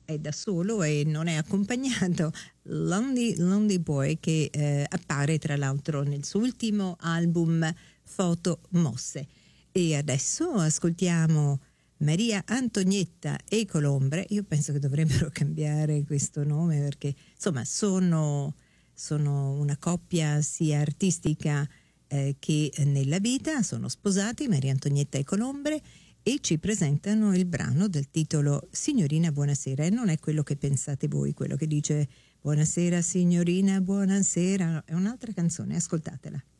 è da solo e non è accompagnato. Lonely Boy, che appare tra l'altro nel suo ultimo album Foto Mosse. E adesso ascoltiamo Maria Antonietta e Colombre. Io penso che dovrebbero cambiare questo nome, perché insomma sono una coppia sia artistica che nella vita. Sono sposati, Maria Antonietta e Colombre, e ci presentano il brano del titolo Signorina buonasera. E non è quello che pensate voi, quello che dice buonasera signorina, buonasera, è un'altra canzone, ascoltatela.